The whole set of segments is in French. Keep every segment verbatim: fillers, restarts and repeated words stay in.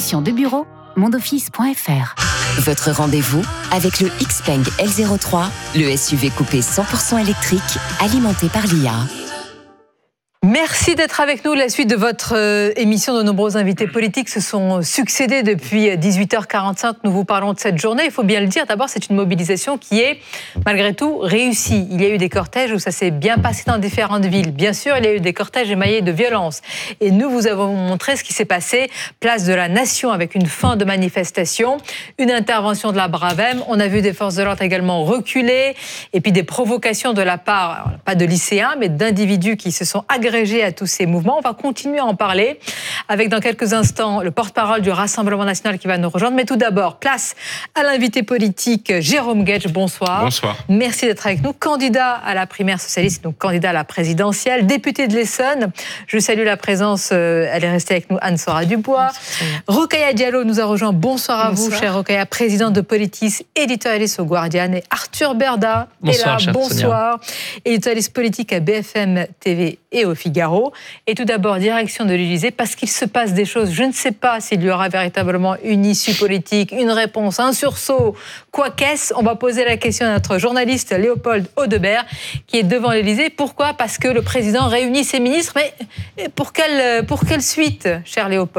solutions de bureau, mondoffice point f r. Votre rendez-vous avec le Xpeng L zéro trois, le S U V coupé cent pour cent électrique, alimenté par l'I A. Merci d'être avec nous. La suite de votre euh, émission, de nombreux invités politiques se sont succédés depuis dix-huit heures quarante-cinq. Nous vous parlons de cette journée. Il faut bien le dire. D'abord, c'est une mobilisation qui est, malgré tout, réussie. Il y a eu des cortèges où ça s'est bien passé dans différentes villes. Bien sûr, il y a eu des cortèges émaillés de violence. Et nous vous avons montré ce qui s'est passé, place de la Nation, avec une fin de manifestation, une intervention de la Bravem. On a vu des forces de l'ordre également reculer, et puis des provocations de la part, pas de lycéens, mais d'individus qui se sont agrégés à tous ces mouvements. On va continuer à en parler avec dans quelques instants le porte-parole du Rassemblement national qui va nous rejoindre. Mais tout d'abord, place à l'invité politique Jérôme Guedj. Bonsoir. Bonsoir. Merci d'être avec nous. Candidat à la primaire socialiste, donc candidat à la présidentielle, député de l'Essonne. Je salue la présence, euh, elle est restée avec nous, Anne-Sora Dubois. Rokhaya Diallo nous a rejoint. Bonsoir à Bonsoir. vous, chère Rokhaya, présidente de Politis, éditorialiste au Guardian. Et Arthur Berda Bonsoir, est là. Bonsoir. Éditorialiste politique à B F M T V et au Figaro. Et tout d'abord, direction de l'Élysée, parce qu'il se passe des choses. Je ne sais pas s'il y aura véritablement une issue politique, une réponse, un sursaut, quoi qu'est-ce. On va poser la question à notre journaliste Léopold Audebert, qui est devant l'Élysée. Pourquoi ? Parce que le président réunit ses ministres. Mais pour quelle, pour quelle suite, cher Léopold ?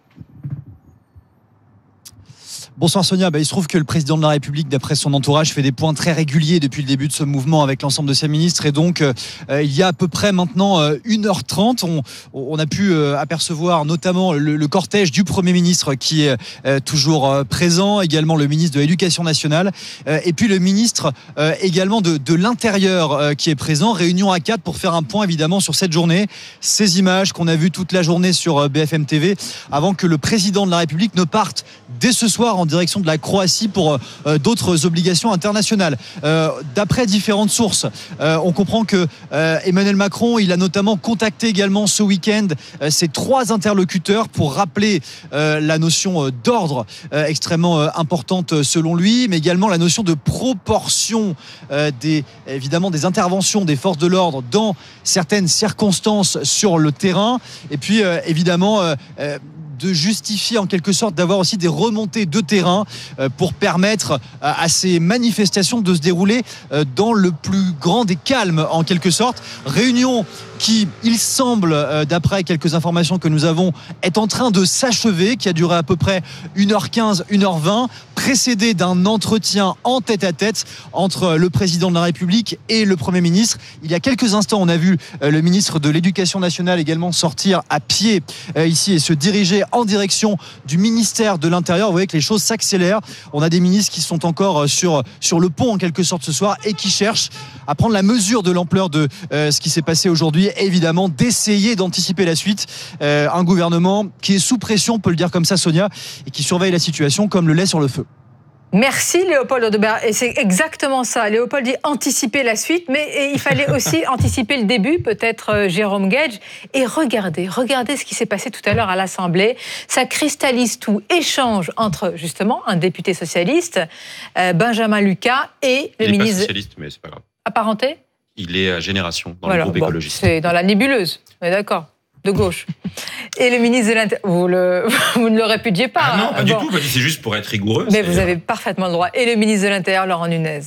Bonsoir Sonia, bah, il se trouve que le président de la République, d'après son entourage, fait des points très réguliers depuis le début de ce mouvement avec l'ensemble de ses ministres, et donc euh, il y a à peu près maintenant euh, une heure trente, on, on a pu euh, apercevoir notamment le, le cortège du Premier ministre qui est euh, toujours euh, présent, également le ministre de l'Éducation nationale, euh, et puis le ministre euh, également de, de l'Intérieur euh, qui est présent, réunion à quatre pour faire un point évidemment sur cette journée, ces images qu'on a vues toute la journée sur euh, B F M T V, avant que le président de la République ne parte dès ce soir en en direction de la Croatie pour euh, d'autres obligations internationales. Euh, d'après différentes sources, euh, on comprend que euh, Emmanuel Macron, il a notamment contacté également ce week-end euh, ses trois interlocuteurs pour rappeler euh, la notion euh, d'ordre euh, extrêmement euh, importante selon lui, mais également la notion de proportion euh, des, évidemment des interventions des forces de l'ordre dans certaines circonstances sur le terrain, et puis euh, évidemment euh, euh, de justifier en quelque sorte d'avoir aussi des remontées de terrain pour permettre à ces manifestations de se dérouler dans le plus grand des calmes en quelque sorte. Réunion qui, il semble, d'après quelques informations que nous avons, est en train de s'achever, qui a duré à peu près une heure quinze, une heure vingt, précédé d'un entretien en tête-à-tête entre le président de la République et le Premier ministre. Il y a quelques instants, on a vu le ministre de l'Éducation nationale également sortir à pied ici et se diriger en direction du ministère de l'Intérieur. Vous voyez que les choses s'accélèrent. On a des ministres qui sont encore sur, sur le pont en quelque sorte ce soir et qui cherchent à prendre la mesure de l'ampleur de euh, ce qui s'est passé aujourd'hui, évidemment d'essayer d'anticiper la suite. Euh, un gouvernement qui est sous pression, on peut le dire comme ça Sonia, et qui surveille la situation comme le lait sur le feu. Merci Léopold Audebert, et c'est exactement ça. Léopold dit anticiper la suite, mais il fallait aussi anticiper le début, peut-être euh, Jérôme Guedj, et regardez, regardez ce qui s'est passé tout à l'heure à l'Assemblée. Ça cristallise tout, échange entre justement un député socialiste, euh, Benjamin Lucas, et le il ministre... Il n'est pas socialiste, mais c'est pas grave. Apparenté ? Il est à Génération, dans voilà, le groupe bon, écologiste. C'est dans la nébuleuse, on est d'accord, de gauche. Et le ministre de l'Intérieur, vous, le... vous ne le répudiez pas. Ah non, pas hein, du bon. tout, c'est juste pour être rigoureux. Mais vous avez parfaitement le droit. Et le ministre de l'Intérieur, Laurent Nunez.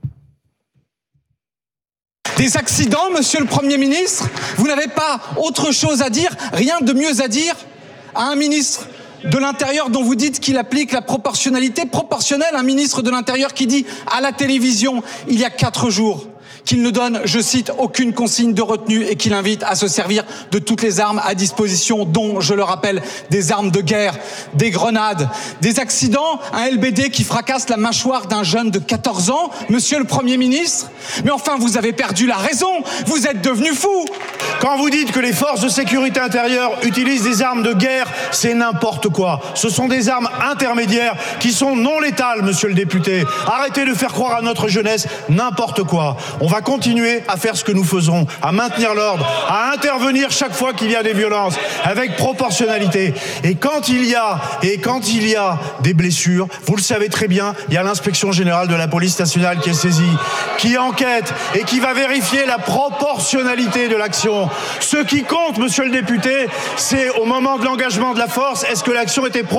Des accidents, monsieur le Premier ministre ? Vous n'avez pas autre chose à dire, rien de mieux à dire à un ministre de l'Intérieur dont vous dites qu'il applique la proportionnalité proportionnelle, un ministre de l'Intérieur qui dit à la télévision il y a quatre jours qu'il ne donne, je cite, aucune consigne de retenue et qu'il invite à se servir de toutes les armes à disposition, dont, je le rappelle, des armes de guerre, des grenades, des accidents, un L B D qui fracasse la mâchoire d'un jeune de quatorze ans, monsieur le Premier ministre. Mais enfin, vous avez perdu la raison, vous êtes devenu fou. Quand vous dites que les forces de sécurité intérieure utilisent des armes de guerre, c'est n'importe quoi. Ce sont des armes intermédiaires qui sont non létales, monsieur le député. Arrêtez de faire croire à notre jeunesse n'importe quoi. On va continuer à faire ce que nous faisons, à maintenir l'ordre, à intervenir chaque fois qu'il y a des violences, avec proportionnalité. Et quand il y a, et quand il y a des blessures, vous le savez très bien, il y a l'inspection générale de la police nationale qui est saisie, qui enquête et qui va vérifier la proportionnalité de l'action. Ce qui compte, monsieur le député, c'est au moment de l'engagement de la force, est-ce que l'action était proportionnelle ?